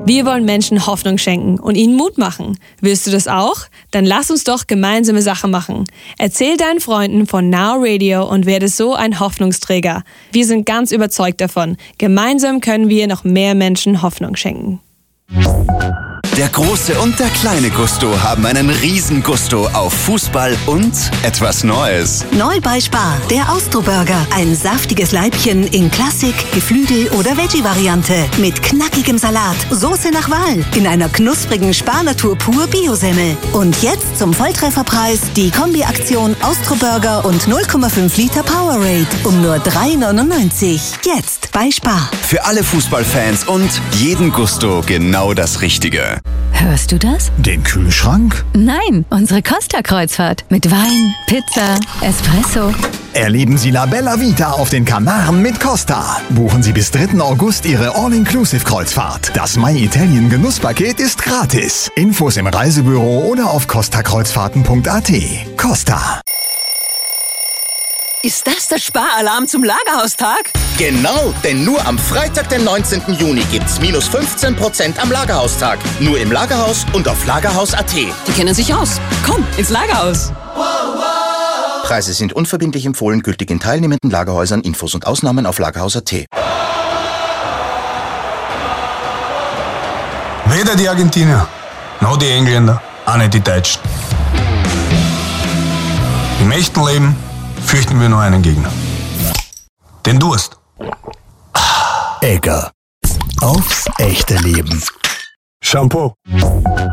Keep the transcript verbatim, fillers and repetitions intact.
Wir wollen Menschen Hoffnung schenken und ihnen Mut machen. Willst du das auch? Dann lass uns doch gemeinsame Sache machen. Erzähl deinen Freunden von Now Radio und werde so ein Hoffnungsträger. Wir sind ganz überzeugt davon. Gemeinsam können wir noch mehr Menschen Hoffnung schenken. Der große und der kleine Gusto haben einen riesen Gusto auf Fußball und etwas Neues. Neu bei Spar, der Austro-Burger. Ein saftiges Leibchen in Klassik, Geflügel- oder Veggie-Variante. Mit knackigem Salat, Soße nach Wahl, in einer knusprigen Spar-Natur pur Bio-Semmel. Und jetzt zum Volltrefferpreis die Kombi-Aktion Austro-Burger und null Komma fünf Liter Powerade um nur drei neunundneunzig. Jetzt bei Spar. Für alle Fußballfans und jeden Gusto genau das Richtige. Hörst du das? Den Kühlschrank? Nein, unsere Costa-Kreuzfahrt. Mit Wein, Pizza, Espresso. Erleben Sie La Bella Vita auf den Kanaren mit Costa. Buchen Sie bis dritten August Ihre All-Inclusive-Kreuzfahrt. Das My Italien Genusspaket ist gratis. Infos im Reisebüro oder auf costa kreuzfahrten punkt a t. Costa. Ist das der Sparalarm zum Lagerhaustag? Genau, denn nur am Freitag, den neunzehnten Juni, gibt's minus fünfzehn Prozent am Lagerhaustag. Nur im Lagerhaus und auf lagerhaus punkt a t. Die kennen sich aus. Komm, ins Lagerhaus. Preise sind unverbindlich empfohlen, gültig in teilnehmenden Lagerhäusern. Infos und Ausnahmen auf lagerhaus punkt a t. Weder die Argentinier, noch die Engländer, auch nicht die Deutschen. Im echten Leben fürchten wir nur einen Gegner. Den Durst. Egger. Aufs echte Leben. Shampoo.